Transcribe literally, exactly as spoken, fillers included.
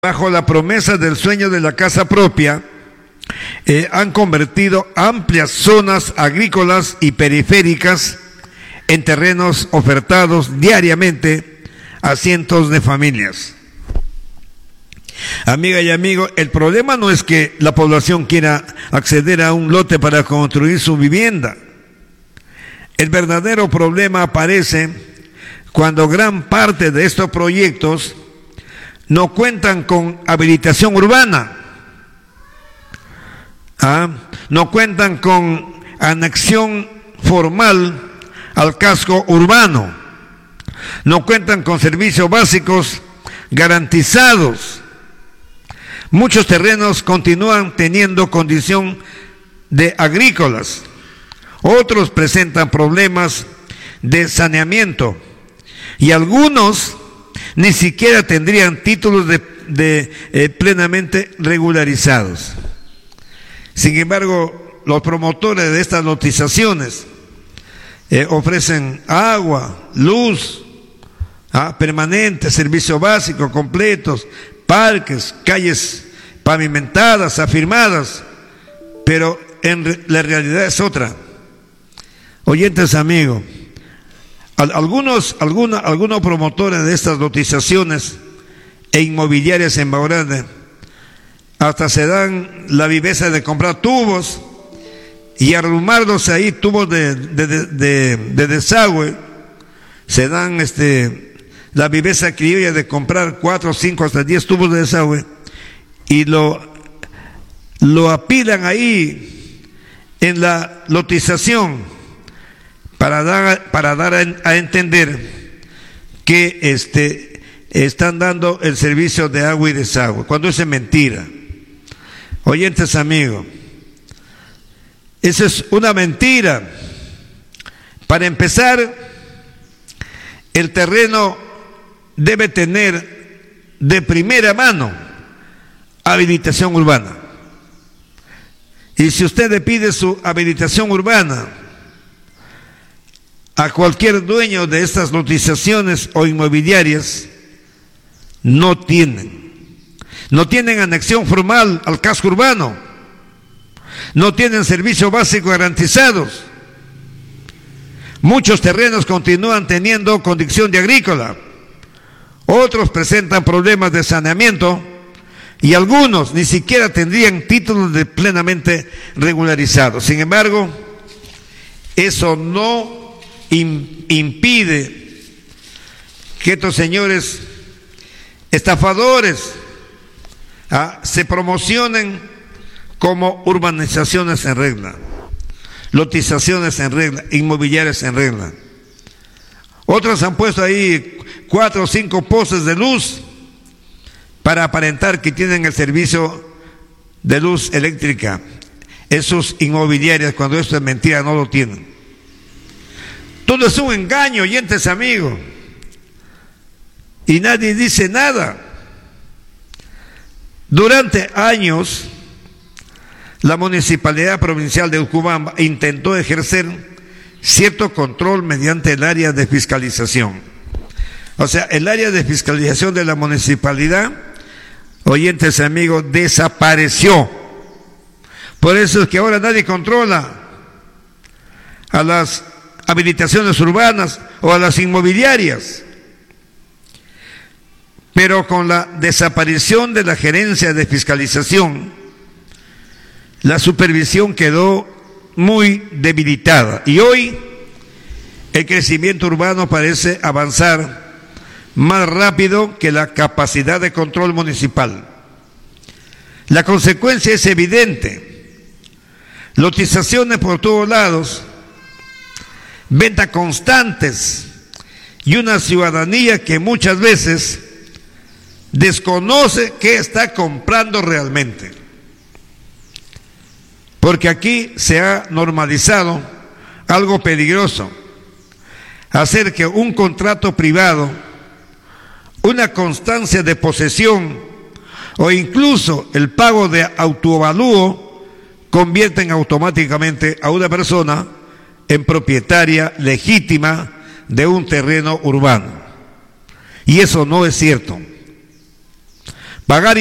bajo la promesa del sueño de la casa propia, eh, han convertido amplias zonas agrícolas y periféricas en terrenos ofertados diariamente a cientos de familias. Amiga y amigo, el problema no es que la población quiera acceder a un lote para construir su vivienda. El verdadero problema aparece cuando gran parte de estos proyectos no cuentan con habilitación urbana, ¿ah? no cuentan con anexión formal al casco urbano, no cuentan con servicios básicos garantizados. Muchos terrenos continúan teniendo condición de agrícolas, otros presentan problemas de saneamiento y algunos ni siquiera tendrían títulos de, de eh, plenamente regularizados. Sin embargo, los promotores de estas lotizaciones eh, ofrecen agua, luz, ah, permanente, servicios básicos completos, parques, calles pavimentadas, afirmadas, pero en re la realidad es otra. Oyentes amigos, Algunos, algunos, algunos promotores de estas lotizaciones e inmobiliarias en Baurande hasta se dan la viveza de comprar tubos y arrumarlos ahí, tubos de, de, de, de, de desagüe. Se dan este, la viveza criolla de comprar cuatro, cinco, hasta diez tubos de desagüe y lo, lo apilan ahí en la lotización. Para dar, para dar a, a entender que este, están dando el servicio de agua y desagüe, cuando eso es mentira. Oyentes amigos, eso es una mentira. Para empezar, el terreno debe tener de primera mano habilitación urbana. Y si usted le pide su habilitación urbana a cualquier dueño de estas lotizaciones o inmobiliarias, no tienen. No tienen anexión formal al casco urbano. No tienen servicios básicos garantizados. Muchos terrenos continúan teniendo condición de agrícola. Otros presentan problemas de saneamiento y algunos ni siquiera tendrían títulos de plenamente regularizados. Sin embargo, eso no impide que estos señores estafadores ¿ah? se promocionen como urbanizaciones en regla, lotizaciones en regla, inmobiliarias en regla. Otros han puesto ahí cuatro o cinco postes de luz para aparentar que tienen el servicio de luz eléctrica. Esos inmobiliarios, cuando esto es mentira, no lo tienen. Todo es un engaño, oyentes amigos, y nadie dice nada. Durante años, la Municipalidad Provincial de Urubamba intentó ejercer cierto control mediante el área de fiscalización. O sea, el área de fiscalización de la municipalidad, oyentes amigos, desapareció. Por eso es que ahora nadie controla a las habilitaciones urbanas o a las inmobiliarias. Pero con la desaparición de la gerencia de fiscalización, la supervisión quedó muy debilitada y hoy el crecimiento urbano parece avanzar más rápido que la capacidad de control municipal. La consecuencia es evidente: lotizaciones por todos lados, ventas constantes y una ciudadanía que muchas veces desconoce qué está comprando realmente. Porque aquí se ha normalizado algo peligroso: hacer que un contrato privado, una constancia de posesión o incluso el pago de autoavalúo convierten automáticamente a una persona en propietaria legítima de un terreno urbano. Y eso no es cierto. Pagar